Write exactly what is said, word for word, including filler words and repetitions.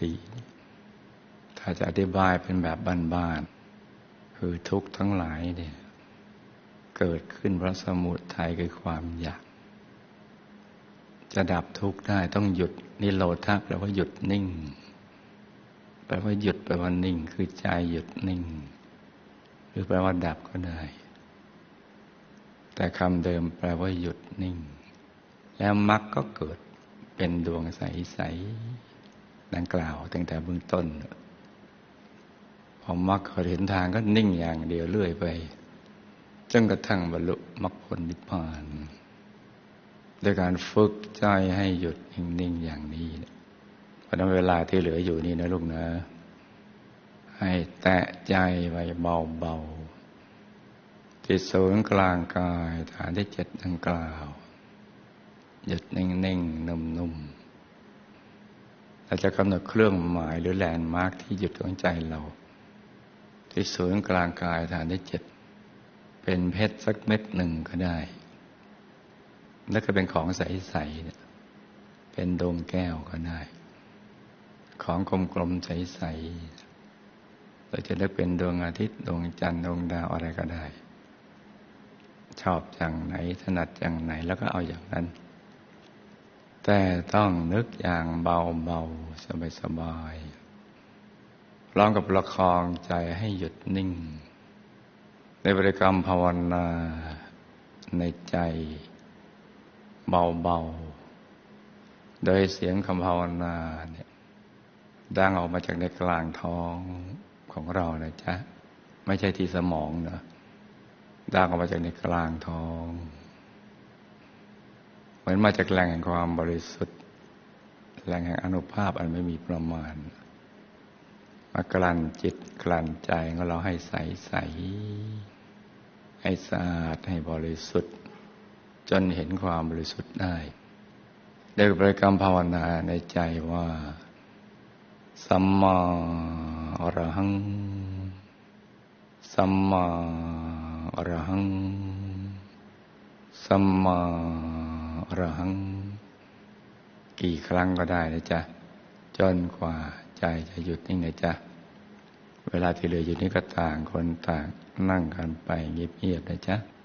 สี่ถ้าจะอธิบายเป็นแบบบ้านๆคือทุกข์ทั้งหลายเนี่ยเกิดขึ้นเพราะสมุทัยคือความอยากจะดับทุกข์ได้ต้องหยุดนิโรธะแปลว่าหยุดนิ่งแปลว่าหยุดแปลว่านิ่งคือใจหยุดนิ่งหรือแปลว่าดับก็ได้แต่คำเดิมแปลว่าหยุดนิ่งแล้วมรรคก็เกิดเป็นดวงใสๆดังกล่าวตั้งแต่เบื้องต้นพอมรรคเห็นทางก็นิ่งอย่างเดียวเรื่อยไปจนกระทั่งบรรลุมรรคผลนิพพานโดยการฝึกใจให้หยุดนิ่งๆอย่างนี้เพราะนั้นเวลาที่เหลืออยู่นี่นะลูกนะให้แตะใจไว้เบาๆที่ศูนย์กลางกายฐานที่เจ็ดดังกล่าวหยุดนิ่งๆนุ่มๆเราจะกำหนดเครื่องหมายหรือแลนด์มาร์คที่หยุดของใจเราที่ศูนย์กลางกายฐานที่เจ็ดเป็นเพชรสักเม็ดหนึ่งก็ได้แล้วก็เป็นของใสๆเป็นดวงแก้วก็ได้ของกลมๆใสๆเราจะได้เป็นดวงอาทิตย์ดวงจันทร์ดวงดาวอะไรก็ได้ชอบอย่างไหนถนัดอย่างไหนแล้วก็เอาอย่างนั้นแต่ต้องนึกอย่างเบาๆสบายๆพร้อมกับประคองใจให้หยุดนิ่งในบริกรรมภาวนาในใจเบาๆโดยเสียงคำภาวนาเนี่ยดังออกมาจากในกลางท้องของเรานะจ๊ะไม่ใช่ที่สมองนะดังออกมาจากในกลางท้องเหมือนมาจากแหล่งแห่งความบริสุทธิ์แหล่งแห่งอานุภาพอันไม่มีประมาณมากลั่นจิตกลั่นใจของเราให้ใสใสให้สะอาดให้บริสุทธิ์จนเห็นความบริสุทธิ์ได้โดยบริกรรมภาวนาในใจว่าสัมมาอรหังสัมมาอรหังสัมมาอรหังกี่ครั้งก็ได้นะจ๊ะจนกว่าใจจะหยุดนิ่งนะจ๊ะเวลาที่เหลืออยู่นี้ก็ต่างคนต่างนั่งกันไปเงียบๆนะจ๊ะ